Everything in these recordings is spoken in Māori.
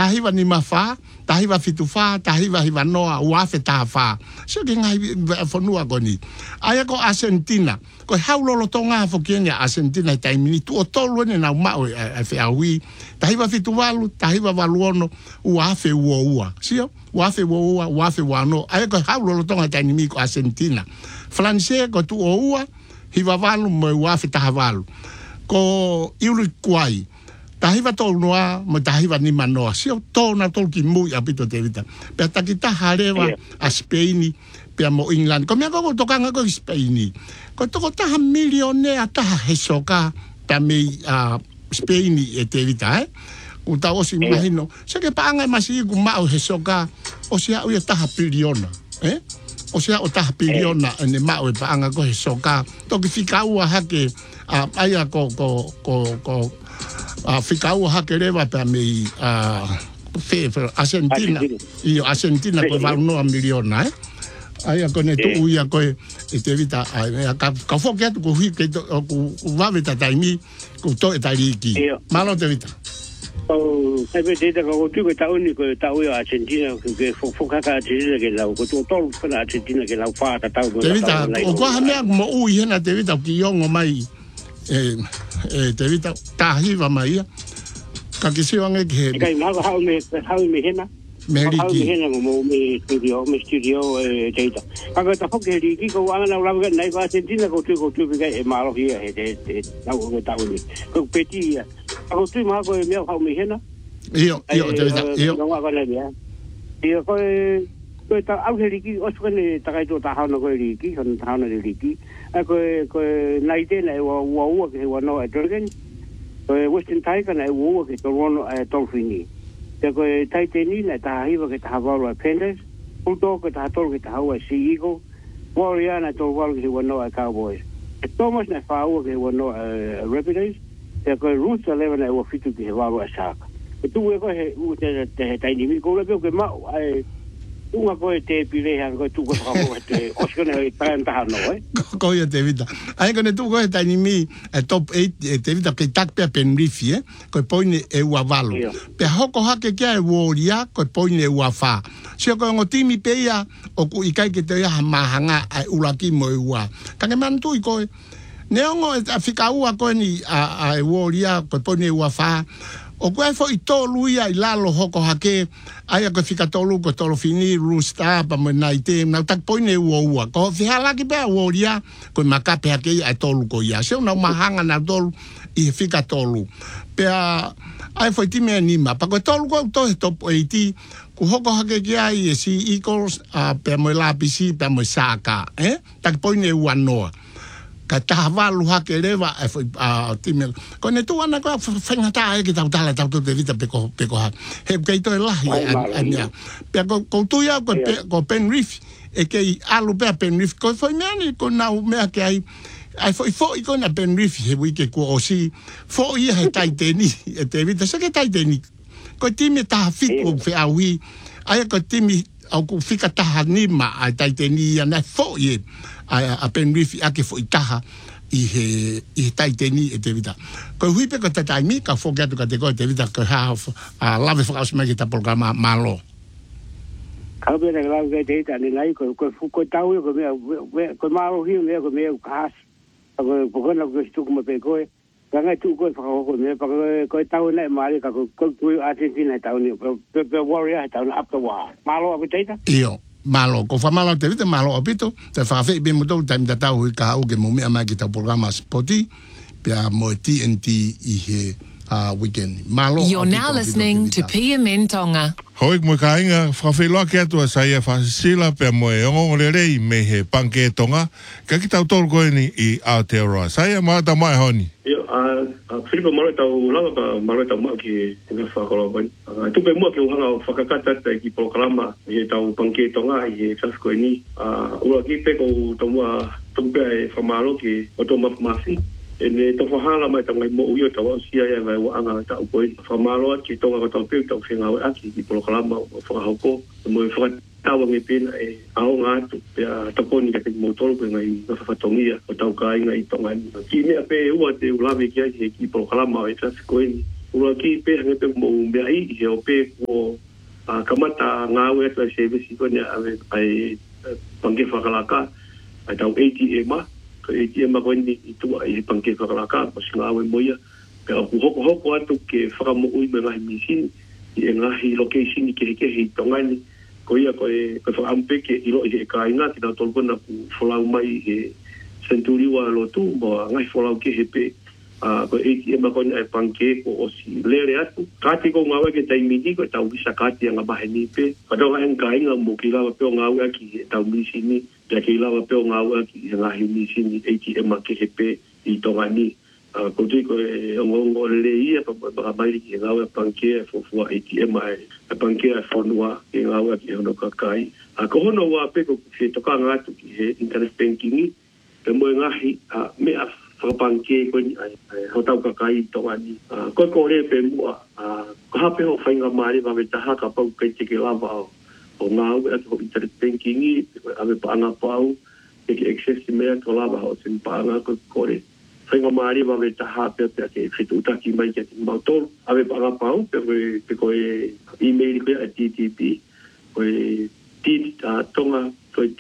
tahiwa ni mafa tahiwa fitufa tahiwa hivanoa uafe tafa so ke ngai fonua koni aya ko Argentina ko haulolo tonga fo kenya Argentina taimini tu otolo ne na ma fe awi tahiwa fituwalu tahiwa valuono uafe uoua sio uafe uoua uafe wano aya ko haulolo tonga taimini ko Argentina France ko tu oua hivavalu mo uafe tahavalu ko Uruguay tahiwa tolu noa mo tahiwa ni manoa sio tona tolu ki mui apito te vita pe takita harewa a Spain pe mo England ko mea ko tokanga ko Spain ko toko taha milione ataha hesoka pe me Spain e te vita uta osi imagino se ke paanga masi ku mau hesoka o sia o taha biliona o sia o taha biliona ne mau e paanga ko hesoka to ki fika ua hake aya ko ficau hakereva para me Argentina e Argentina ko va no miliona aí con esto uia ko te evita ka fo que ko hi que ko va veta taimi ko to etaliki malo te evita sai vedete ko tu ko ta unico ta uia Argentina che fo ka dire che la ko to per Argentina che la fa ta te evita o ko ha me mo ui na te evita ki yongo mai te vita tahiva mai ka ke se wange ke kai ma ha me hena hena mo me studio data ka ta ho ke ri ki ko anga la ga nai ba Argentina ko tu ga e ma ro hia he ta ko ta uni ko peti ko tu ma ko me ha me hena io te vita io no ga le ya io ko ta au he ri ki o so ne ta kai to ta ha no ko ri ki han ta no ri ki ko nai te nei wa ke wa no drogen ko Western Tiger nei wa ke to no Dolphini te ko tai te ni nei ta hiwa ke ta wa Panthers Bulldog ke ta to ke ta wa Sea Eagle Warrior na to wa ke wa no Cowboys Thomas na fa wa ke wa no Rapids te ko Roots 11 nei wa fitu ke wa Shark tu ko he u te tai ni ko le ke ma unga ko te pile han ko tu ko te oskone ta no ko ia te vita ai ko ne tu ko ta ni mi top 8 te vita ke tak pe Penrith ko poine e ua valo pe hoko hake ke e woria ko poine e ua fa se ko ngo timi pe ia o ku ikai ke te ia mahanga ai ulaki mo e ua ka ke man tu ko ne ngo afika ua ko ni a e woria ko poine e ua fa o koe fo i tolu ia i lalo hoko hake aia koe fika tolu ko tolo fini rusta pa mo nai te na tak poine ua ko fihala ki pe ua ia koe makape hake ia tolu ko ia se una mahanga na tolu i fika tolu pe ai foi time anima pa koe tolu ko to top 80 ku hoko hake ki ai e si Eagles pe mo lapisi pe mo saka tak poine ua noa ka tahavalu hake leva timel ko ne tu ana ko fenga ta e ki tau tala tau te vita pe ko ha he ke to la ya pe ko tu ya ko Penrith e ke alu pe Penrith ko foi mani ko na me ke ai foi ko na Penrith he wi ke ko osi foi he tai teni e te vita se ke tai teni ko time ta fit ko fe awi ai ko time au ku fika taha nima ai tai teni ana foi a Penrith a ke foi taha i tai teni e te vita ko hui pe ko te taimi ka fo ka te ko te vita ko ha lave fo aus me ta programa malo ka be la ga te ta ni lai ko tau ko me ko malo hi me ko me kas ko na ko stu ko pe ko ka ngai tu ko ko me pa ko tau na mali ka ko Argentina tau ni pe Warrior tau up the wall malo a te ta io malo ko fa malo te vite malo opito te fa fe be mo ta mi ta o ka o ke mo me ama ki ta programa spoti pe mo TNT i he weekend malo. You're now listening to PMN Tonga. Hoik mo kainga fra fe lo ke to sa ia fa sila pe mo e ngo le rei me he panke Tonga ka ki ta tol ko ni i Aotearoa sa ia ma ta mai honi yo Filipe mo ta ula ka mo ta mo ki ne fa ko ban tu pe mo ki hanga fa ka ta ki programa e ta panke Tonga i sa ko ni ula ki pe ko to mo tu pe fa malo ki o to ma fi ene to fahala mai tangai mo uyo tawa sia ya vai wa anga ta ko famalo ki tonga ko topi to finga wa aki ki programa fa hoko mo fa tawa ngi pin e au nga tu ya to ko ni ke mo tolo ko ngai fa tongia o tau kai ngai tonga ki me pe u te ulavi ki ki programa e ta ko ni ula ki pe ngi pe mo me ai he o pe ko kamata ngawe to service ko ne ai pangke whakalaka ai tau ATM ko ATM ko ni itu ai pangke whakalaka pas ngawe moia pe aku hoko atu ke whakamu ui me ngahi misin i ngahi location ki ke hi tongani ko ia ko whakampe ke ilo i e kainga ki tau tolkona ku whalau mai he Centuri wa lotu mo ngahi whalau ke hepe ko ATM ko ni ai pangke ko osi lere atu kati ko ngawe ke taimini ko tau bisa kati yang ngabahe ni pe padahal ang kainga mo kila pe ngawe ki tau misini ya kila pe ngawe ki ngahi misini ATM ke hepe i tongani ko tu ko ngo le ia pa mai ki ngawe pangke fo ATM ai pangke fonua ki ngawe ki no kakai ko hono wa pe ko se toka ngatu ki he internet banking pe mo ngahi me whakapangke ko ni ho tau kakai tongani ko le pe mua ko hape ho whainga maari wa me taha ka pau kai teke lava o ngau e ko internet banking i ave paanga pau e ki access mea ko lava ho sin paanga ko kore whainga maari wa me taha pe ke whitu utaki mai ke mautoro ave paanga pau pe ko e email ko e TTP ko e tonga ko e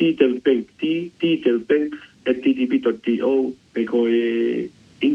detailbank@ttp.to pe ko e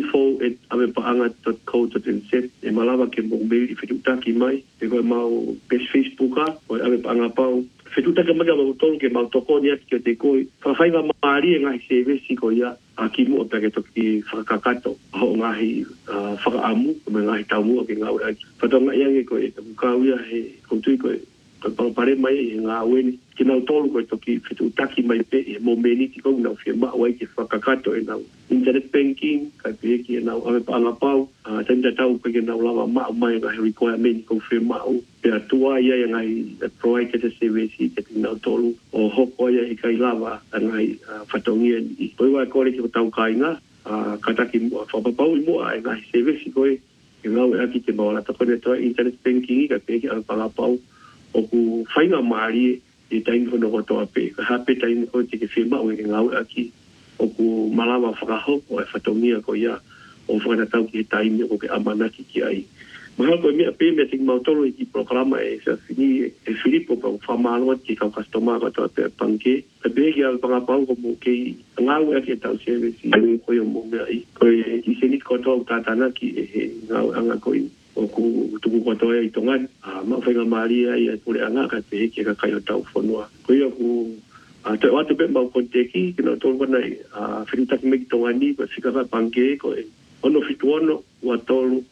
info@avepaanga.co.nz e malava ke mo mail i whitutaki mai pe ko e mau page Facebook ko e avepaanga pau whitutaki mai mau tolu ke mau toko ni ati ke te koi whawhainga maari e ngahi sevesi ko ia a ki mua pe ke toki whakakato ho ngahi whakaamu ko me ngahi taumua ke ngau aki whatonga iange ko e mukau ia he kontui ko e pare mai e ngā weni ki nau tolu koe toki whitutaki mai pe e mo meni ti kou nau whia maa wai ke whakakato e nau internet banking kai pe ki e nau ame paanga pau tanda tau pe ke nau lava maa mai ngahi rikoa meni kou whia maa u pe atua ia e ngahi provide te CVC ke ti nau tolu o hoko ia e kai lava ngahi whatongia ni poi wai kore ki tau kainga kataki whapapau i mua e ngahi CVC koe e ngau e aki te mawala takone toa internet banking kai pe ki ame paanga pau o ku whainga maari e taingi hono kotoa pe. Ka hape taingi ko te ke whima o e ngau aki o ku malawa whakahoko e whatongia ko ia o whanatau ki he taingi o ke amanaki ki ai. Mahal ko e mea pe mea ting mautolo i ki programa e sa fini e Filipo pa whamaloa ki kau kastoma kotoa pe pangke. Ka pe ki al pangapau ko mo ke ngau aki e tau service i ko i o mo mea i. Ko e ki senit kotoa utatana ki e he ngau anga ko i. O ku tuku kotoa i tongan ma whainga maari ai pure anga ka te heke ka kai o tau whanua ko ia ku te watu pe mau konteki kina tolu wana whirutaki me ki tongani ko whikaka pangke ko e ono whitu ono ua tolu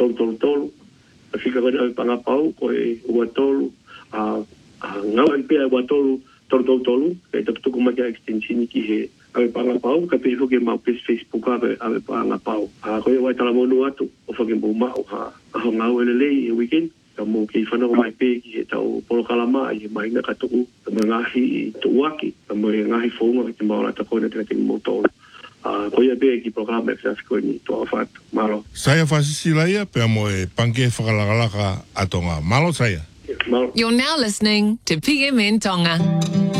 whikaka wana pangapau ko e ua tolu ngau an pia ua tolu e tuku maki a extensioni ki he ave pangapau ka pe hoke mau pes Facebook ave pangapau ko e wai talamonu atu o whake mou mau ho ngau elelei e weekend ka mo ke whanau mai pe ki he tau polokalama i he maina ka tuku ka mo ngahi i tuuaki ka mo ngahi whaunga ki te maora ta kone te mo tolu ko ia pe ki polokalama e whiafiko ni toa whatu malo Saia whasisila ia pe mo e pangke whakalakalaka atonga malo saia malo You're now listening to PMN Tonga.